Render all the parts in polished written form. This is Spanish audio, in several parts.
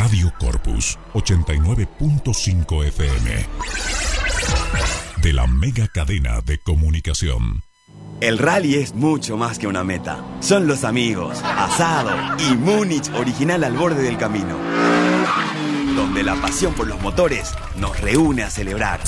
Radio Corpus 89.5 FM. De la mega cadena de comunicación. El rally es mucho más que una meta. Son los amigos, asado y Múnich original al borde del camino. Donde la pasión por los motores nos reúne a celebrar.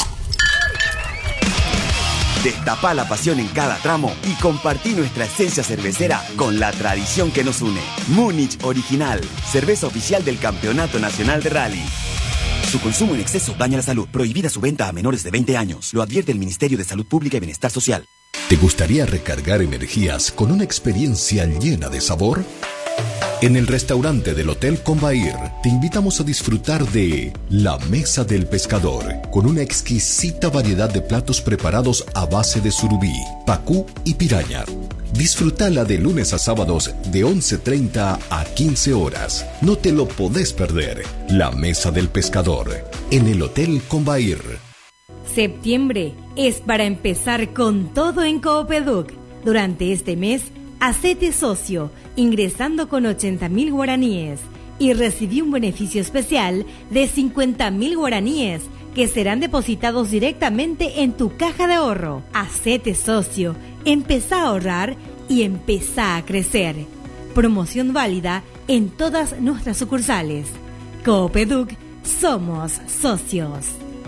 Destapá la pasión en cada tramo y compartí nuestra esencia cervecera con la tradición que nos une. Múnich Original, cerveza oficial del Campeonato Nacional de Rally. Su consumo en exceso daña la salud. Prohibida su venta a menores de 20 años. Lo advierte el Ministerio de Salud Pública y Bienestar Social. ¿Te gustaría recargar energías con una experiencia llena de sabor? En el restaurante del Hotel Combair te invitamos a disfrutar de La Mesa del Pescador, con una exquisita variedad de platos preparados a base de surubí, pacú y piraña. Disfrútala de lunes a sábados de 11:30 a 15 horas. No te lo podés perder. La Mesa del Pescador, en el Hotel Combair. Septiembre es para empezar con todo en Coopeduc. Durante este mes, hacete socio, ingresando con 80.000 guaraníes y recibí un beneficio especial de 50.000 guaraníes que serán depositados directamente en tu caja de ahorro. Hacete socio, empezá a ahorrar y empezá a crecer. Promoción válida en todas nuestras sucursales. Coopeduc, somos socios.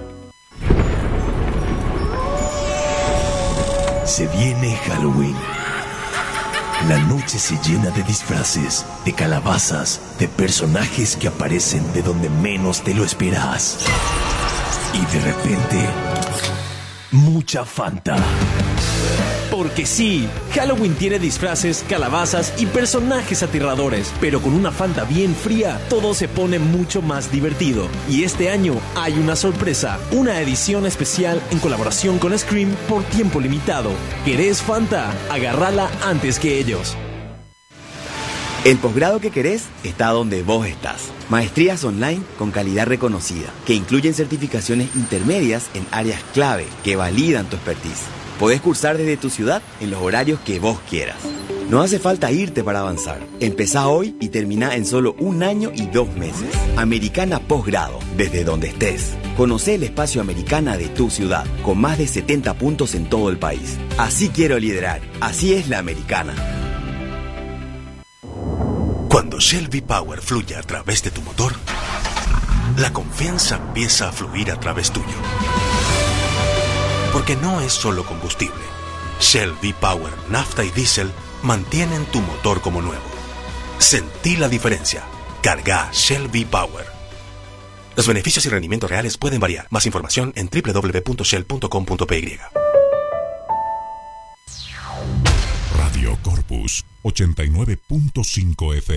Se viene Halloween. La noche se llena de disfraces, de calabazas, de personajes que aparecen de donde menos te lo esperas. Y de repente, mucha Fanta. Porque sí, Halloween tiene disfraces, calabazas y personajes aterradores, pero con una Fanta bien fría, todo se pone mucho más divertido. Y este año hay una sorpresa, una edición especial en colaboración con Scream por tiempo limitado. ¿Querés Fanta? Agárrala antes que ellos. El posgrado que querés está donde vos estás. Maestrías online con calidad reconocida, que incluyen certificaciones intermedias en áreas clave que validan tu expertise. Podés cursar desde tu ciudad en los horarios que vos quieras. No hace falta irte para avanzar. Empezá hoy y terminá en solo 1 año y 2 meses. Americana Posgrado, desde donde estés. Conocé el espacio Americana de tu ciudad, con más de 70 puntos en todo el país. Así quiero liderar. Así es la Americana. Cuando Shell V-Power fluye a través de tu motor, la confianza empieza a fluir a través tuyo. Porque no es solo combustible. Shell V-Power, nafta y diésel mantienen tu motor como nuevo. Sentí la diferencia. Carga Shell V-Power. Los beneficios y rendimientos reales pueden variar. Más información en www.shell.com.py. Radio Corpus 89.5 FM.